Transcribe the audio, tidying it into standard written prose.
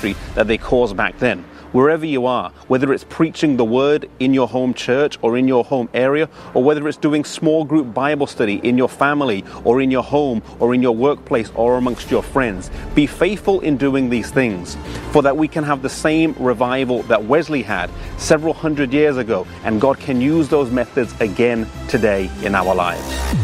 ministry that they caused back then. Wherever you are, whether it's preaching the word in your home church or in your home area, or whether it's doing small group Bible study in your family or in your home or in your workplace or amongst your friends, be faithful in doing these things, for that we can have the same revival that Wesley had several hundred years ago, and God can use those methods again today in our lives.